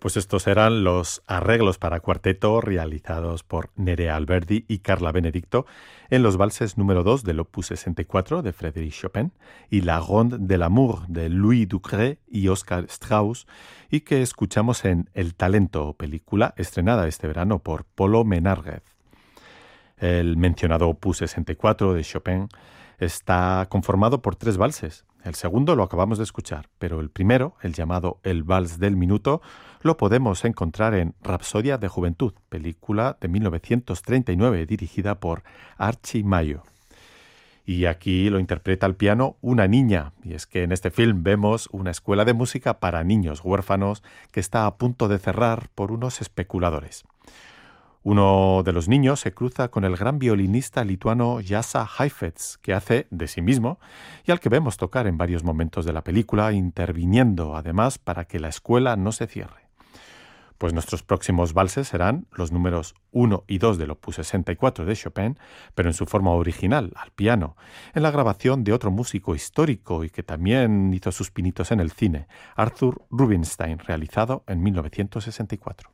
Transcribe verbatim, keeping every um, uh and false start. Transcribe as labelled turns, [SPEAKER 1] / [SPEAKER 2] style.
[SPEAKER 1] Pues estos eran los arreglos para cuarteto realizados por Nerea Alberdi y Carla Benedicto en los valses número dos del opus sesenta y cuatro de Frédéric Chopin y la Ronde de l'amour de Louis Ducré y Oscar Strauss, y que escuchamos en El talento, película estrenada este verano por Polo Menárguez. El mencionado opus sesenta y cuatro de Chopin está conformado por tres valses. El segundo lo acabamos de escuchar, pero el primero, el llamado El Vals del Minuto, lo podemos encontrar en Rapsodia de Juventud, película de mil novecientos treinta y nueve dirigida por Archie Mayo. Y aquí lo interpreta al piano una niña, y es que en este film vemos una escuela de música para niños huérfanos que está a punto de cerrar por unos especuladores. Uno de los niños se cruza con el gran violinista lituano Jasa Heifetz, que hace de sí mismo y al que vemos tocar en varios momentos de la película, interviniendo además para que la escuela no se cierre. Pues nuestros próximos valses serán los números uno y dos del opus sesenta y cuatro de Chopin, pero en su forma original, al piano, en la grabación de otro músico histórico y que también hizo sus pinitos en el cine, Arthur Rubinstein, realizado en mil novecientos sesenta y cuatro.